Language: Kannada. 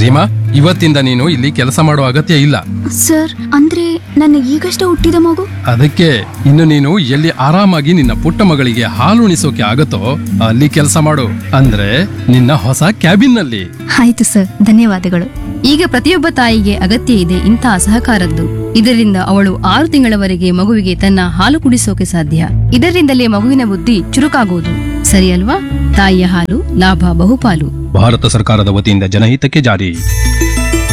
ರೀಮಾ, ಇವತ್ತಿಂದ ನೀನು ಇಲ್ಲಿ ಕೆಲಸ ಮಾಡೋ ಅಗತ್ಯ ಇಲ್ಲ. ಸರ್, ಅಂದ್ರೆ ನನ್ನ ಈಗಷ್ಟೇ ಹುಟ್ಟಿದ ಮಗು? ಅದಕ್ಕೆ ಇನ್ನು ನೀನು ಎಲ್ಲಿ ಆರಾಮಾಗಿ ನಿನ್ನ ಪುಟ್ಟ ಮಗಳಿಗೆ ಹಾಲುಣಿಸೋಕೆ ಆಗತ್ತೋ ಅಲ್ಲಿ ಕೆಲಸ ಮಾಡು. ಅಂದ್ರೆ ನಿನ್ನ ಹೊಸ ಕ್ಯಾಬಿನ್ ನಲ್ಲಿ. ಆಯ್ತು ಸರ್, ಧನ್ಯವಾದಗಳು. ಈಗ ಪ್ರತಿಯೊಬ್ಬ ತಾಯಿಗೆ ಅಗತ್ಯ ಇದೆ ಇಂತಹ ಸಹಕಾರದ್ದು. ಇದರಿಂದ ಅವಳು 6 ತಿಂಗಳವರೆಗೆ ಮಗುವಿಗೆ ತನ್ನ ಹಾಲು ಕುಡಿಸೋಕೆ ಸಾಧ್ಯ. ಇದರಿಂದಲೇ ಮಗುವಿನ ಬುದ್ಧಿ ಚುರುಕಾಗುವುದು. ಸರಿ ಅಲ್ವಾ? ತಾಯಿಯ ಹಾಲು ಲಾಭ ಬಹುಪಾಲು. ಭಾರತ ಸರ್ಕಾರದ ವತಿಯಿಂದ ಜನಹಿತಕ್ಕೆ ಜಾರಿ.